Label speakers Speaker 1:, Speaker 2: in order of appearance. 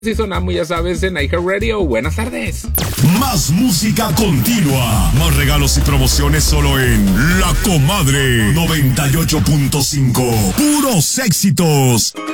Speaker 1: Si sonamos, ya sabes, en iHeartRadio. Buenas tardes.
Speaker 2: Más música continua. Más regalos y promociones solo en La Comadre 98.5. Puros éxitos.